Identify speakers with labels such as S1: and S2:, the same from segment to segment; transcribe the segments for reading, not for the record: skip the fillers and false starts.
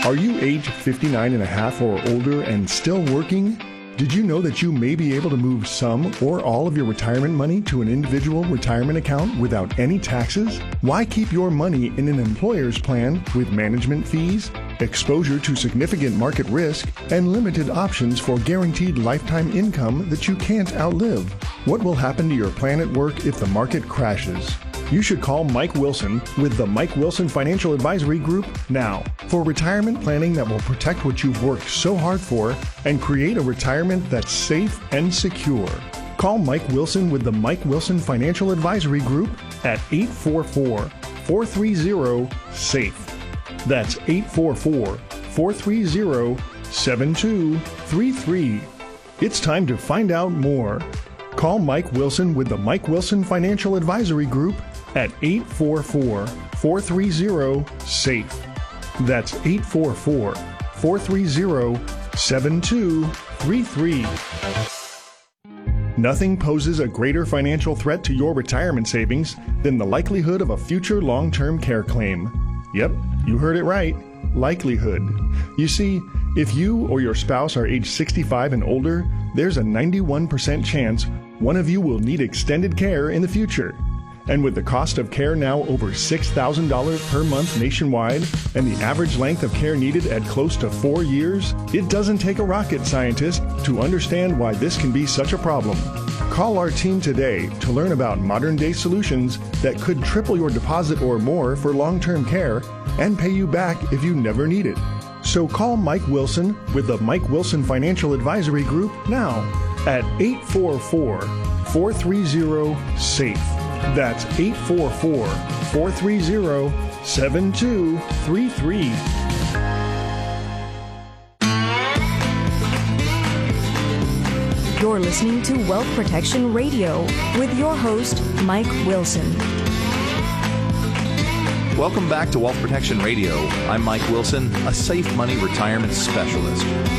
S1: Are you age 59 and a half or older and still working? Did you know that you may be able to move some or all of your retirement money to an individual retirement account without any taxes? Why keep your money in an employer's plan with management fees, exposure to significant market risk, and limited options for guaranteed lifetime income that you can't outlive? What will happen to your plan at work if the market crashes? You should call Mike Wilson with the Mike Wilson Financial Advisory Group now for retirement planning that will protect what you've worked so hard for and create a retirement that's safe and secure. Call Mike Wilson with the Mike Wilson Financial Advisory Group at 844-430-SAFE. That's 844-430-7233. It's time to find out more. Call Mike Wilson with the Mike Wilson Financial Advisory Group at 844-430-SAFE. That's 844-430-7233. Nothing poses a greater financial threat to your retirement savings than the likelihood of a future long-term care claim. Yep, you heard it right. Likelihood. You see, if you or your spouse are age 65 and older, there's a 91% chance one of you will need extended care in the future. And with the cost of care now over $6,000 per month nationwide and the average length of care needed at close to 4 years, it doesn't take a rocket scientist to understand why this can be such a problem. Call our team today to learn about modern-day solutions that could triple your deposit or more for long-term care and pay you back if you never need it. So call Mike Wilson with the Mike Wilson Financial Advisory Group now at 844-430-SAFE. That's 844-430-7233.
S2: You're listening to Wealth Protection Radio with your host, Mike Wilson.
S3: Welcome back to Wealth Protection Radio. I'm Mike Wilson, a safe money retirement specialist.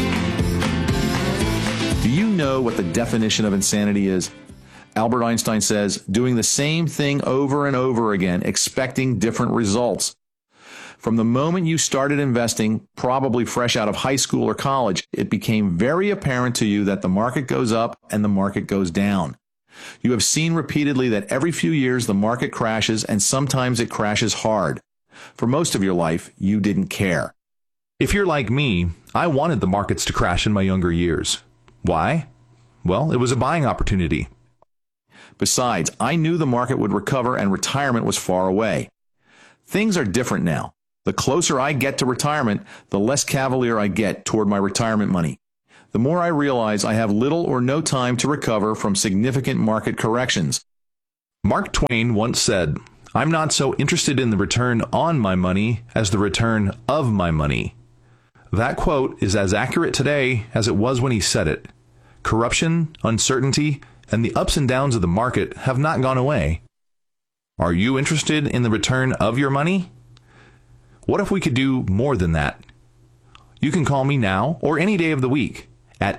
S3: Do you know what the definition of insanity is? Albert Einstein says, doing the same thing over and over again, expecting different results. From the moment you started investing, probably fresh out of high school or college, it became very apparent to you that the market goes up and the market goes down. You have seen repeatedly that every few years the market crashes, and sometimes it crashes hard. For most of your life, you didn't care.
S4: If you're like me, I wanted the markets to crash in my younger years. Why? Well, it was a buying opportunity.
S3: Besides, I knew the market would recover and retirement was far away. Things are different now. The closer I get to retirement, the less cavalier I get toward my retirement money. The more I realize I have little or no time to recover from significant market corrections.
S4: Mark Twain once said, "I'm not so interested in the return on my money as the return of my money." That quote is as accurate today as it was when he said it. Corruption, uncertainty, and the ups and downs of the market have not gone away. Are you interested in the return of your money? What if we could do more than that? You can call me now or any day of the week at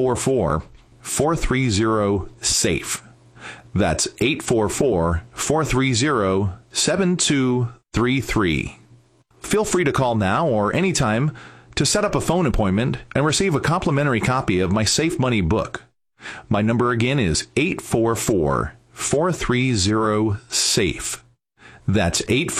S4: 844-430-SAFE. That's 844-430-7233. Feel free to call now or anytime to set up a phone appointment and receive a complimentary copy of my Safe Money book. My number again is 844-430-SAFE. That's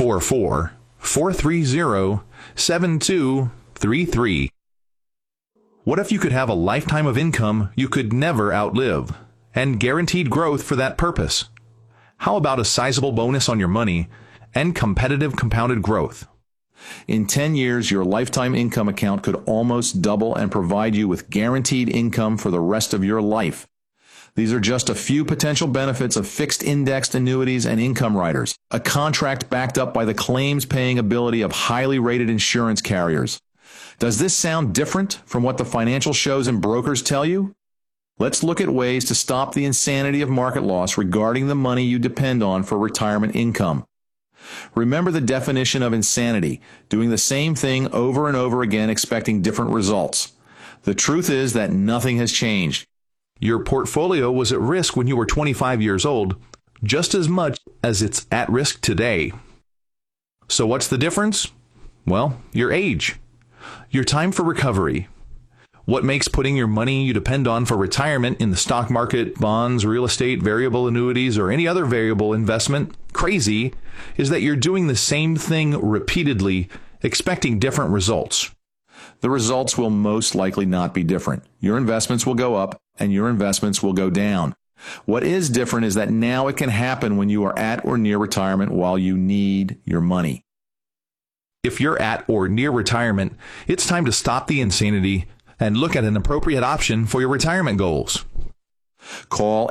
S4: 844-430-7233. What if you could have a lifetime of income you could never outlive and guaranteed growth for that purpose? How about a sizable bonus on your money and competitive compounded growth?
S3: In 10 years, your lifetime income account could almost double and provide you with guaranteed income for the rest of your life. These are just a few potential benefits of fixed indexed annuities and income riders, a contract backed up by the claims paying ability of highly rated insurance carriers. Does this sound different from what the financial shows and brokers tell you? Let's look at ways to stop the insanity of market loss regarding the money you depend on for retirement income. Remember the definition of insanity, doing the same thing over and over again expecting different results. The truth is that nothing has changed.
S4: Your portfolio was at risk when you were 25 years old, just as much as it's at risk today. So what's the difference? Well, your age. Your time for recovery. What makes putting your money you depend on for retirement in the stock market, bonds, real estate, variable annuities, or any other variable investment crazy is that you're doing the same thing repeatedly, expecting different results.
S3: The results will most likely not be different. Your investments will go up and your investments will go down. What is different is that now it can happen when you are at or near retirement while you need your money.
S4: If you're at or near retirement, it's time to stop the insanity and look at an appropriate option for your retirement goals.
S3: Call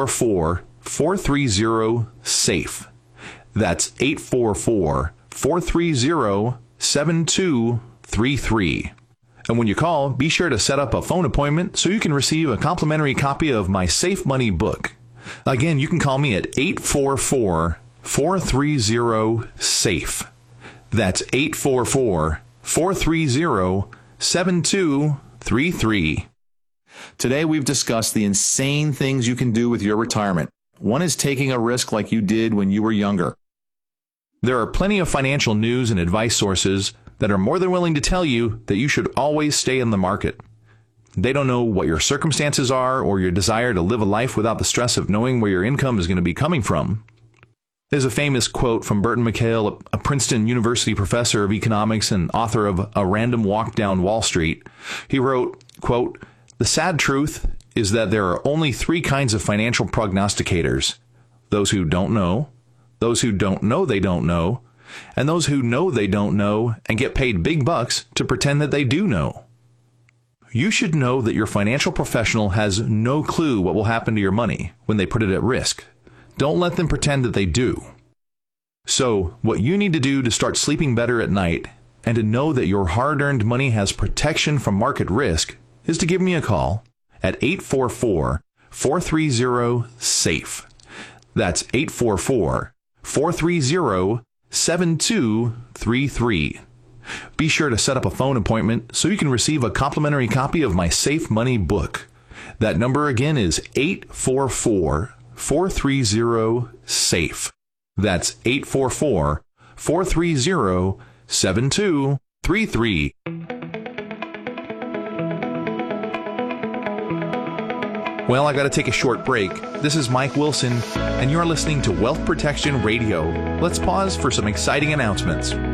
S4: 844-430-SAFE. That's 844-430-7233. And when you call, be sure to set up a phone appointment so you can receive a complimentary copy of my Safe Money book. Again, you can call me at 844-430-SAFE. That's 844-430-7233.
S3: Today we've discussed the insane things you can do with your retirement. One is taking a risk like you did when you were younger.
S4: There are plenty of financial news and advice sources that are more than willing to tell you that you should always stay in the market. They don't know what your circumstances are or your desire to live a life without the stress of knowing where your income is going to be coming from. There's a famous quote from Burton McHale, a Princeton University professor of economics and author of A Random Walk Down Wall Street. He wrote, quote, "The sad truth is that there are only three kinds of financial prognosticators: those who don't know, those who don't know they don't know, and those who know they don't know and get paid big bucks to pretend that they do know." You should know that your financial professional has no clue what will happen to your money when they put it at risk. Don't let them pretend that they do. So, what you need to do to start sleeping better at night and to know that your hard-earned money has protection from market risk is to give me a call at 844-430-SAFE. That's 844-430-7233. Be sure to set up a phone appointment so you can receive a complimentary copy of my Safe Money book. That number again is 844-430-SAFE. That's 844-430-7233. Well, I got to take a short break. This is Mike Wilson, and you're listening to Wealth Protection Radio. Let's pause for some exciting announcements.